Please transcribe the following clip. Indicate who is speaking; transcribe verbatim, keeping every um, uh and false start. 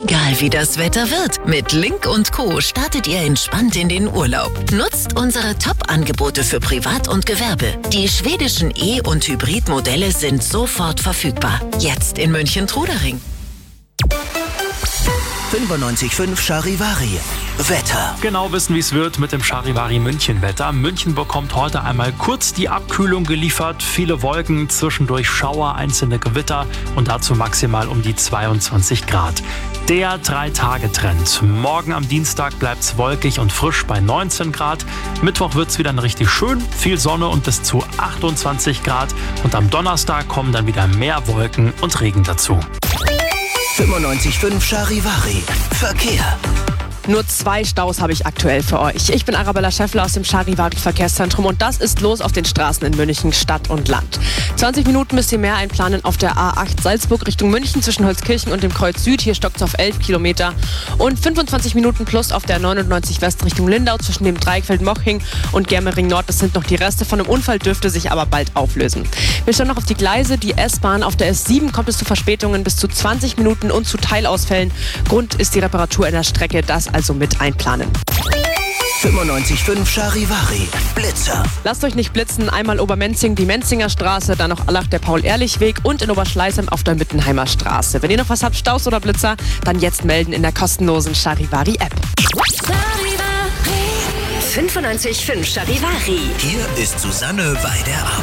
Speaker 1: Egal wie das Wetter wird, mit Link und Co. startet ihr entspannt in den Urlaub. Nutzt unsere Top-Angebote für Privat und Gewerbe. Die schwedischen E- und Hybridmodelle sind sofort verfügbar. Jetzt in München-Trudering.
Speaker 2: fünfundneunzig Komma fünf Charivari. Wetter.
Speaker 3: Genau wissen, wie es wird mit dem Charivari München-Wetter. München bekommt heute einmal kurz die Abkühlung geliefert. Viele Wolken, zwischendurch Schauer, einzelne Gewitter und dazu maximal um die zweiundzwanzig Grad. Der Drei-Tage-Trend. Morgen am Dienstag bleibt es wolkig und frisch bei neunzehn Grad. Mittwoch wird es wieder richtig schön, viel Sonne und bis zu achtundzwanzig Grad. Und am Donnerstag kommen dann wieder mehr Wolken und Regen dazu.
Speaker 2: fünfundneunzig Komma fünf Charivari. Verkehr.
Speaker 4: Nur zwei Staus habe ich aktuell für euch. Ich bin Arabella Schäffler aus dem Charivari Verkehrszentrum und das ist los auf den Straßen in München, Stadt und Land. zwanzig Minuten müsst ihr mehr einplanen auf der A acht Salzburg Richtung München zwischen Holzkirchen und dem Kreuz Süd. Hier stockt es auf elf Kilometer. Und fünfundzwanzig Minuten plus auf der neunundneunzig West Richtung Lindau zwischen dem Dreieckfeld Moching und Germering Nord. Das sind noch die Reste von einem Unfall, dürfte sich aber bald auflösen. Wir schauen noch auf die Gleise. Die S-Bahn auf der S sieben kommt es zu Verspätungen bis zu zwanzig Minuten und zu Teilausfällen. Grund ist die Reparatur in der Strecke. Das also mit einplanen.
Speaker 2: fünfundneunzig Komma fünf Charivari. Blitzer.
Speaker 4: Lasst euch nicht blitzen. Einmal Obermenzing, die Menzinger Straße, dann noch Allach der Paul-Ehrlich-Weg und in Oberschleißheim auf der Mittenheimer Straße. Wenn ihr noch was habt, Staus oder Blitzer, dann jetzt melden in der kostenlosen Charivari-App.
Speaker 1: fünfundneunzig Komma fünf Charivari.
Speaker 2: Hier ist Susanne bei der Arbeit.